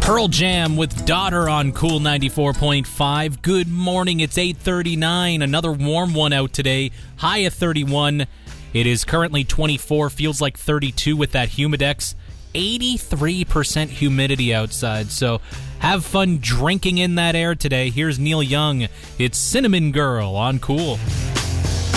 Pearl Jam with Daughter on Cool 94.5. Good morning, it's 8:39. Another warm one out today. High of 31. It is currently 24, feels like 32 with that Humidex. 83% humidity outside, so have fun drinking in that air today. Here's Neil Young. It's Cinnamon Girl on Cool.